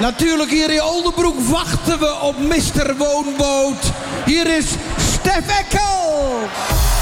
Natuurlijk hier in Oldenbroek wachten we op Mr. Woonboot. Hier is Stef Eckel.